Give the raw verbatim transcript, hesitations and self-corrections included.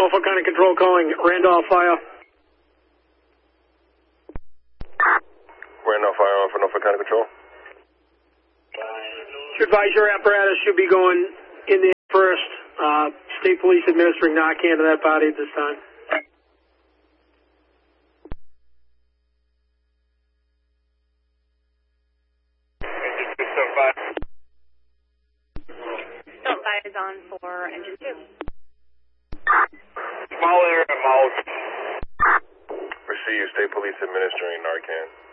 Norfolk County Control calling Randolph Fire. Randolph Fire on for Norfolk County Control. Should advise your apparatus should be going in there first. Uh, State Police administering Narcan to that body at this time. Five is on for engine two. Small area, mouth. Receive State Police administering Narcan.